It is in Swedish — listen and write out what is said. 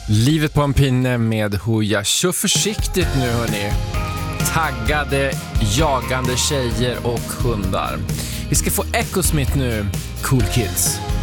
Livet på en pinne med Hooja. Kör försiktigt nu hörni. Taggade, jagande tjejer och hundar. Vi ska få Echosmith nu. Cool Kids.